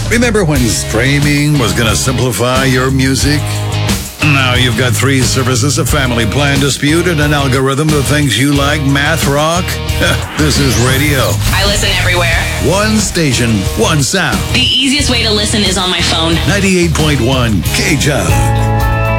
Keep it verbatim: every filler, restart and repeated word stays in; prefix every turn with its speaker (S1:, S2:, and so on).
S1: Remember when streaming was going to simplify your music? Now you've got three services, a family plan dispute, and an algorithm that thinks you like math rock? This is radio.
S2: I listen everywhere.
S1: One station, one sound.
S2: The easiest way to listen is on my phone.
S1: ninety-eight point one K J U G.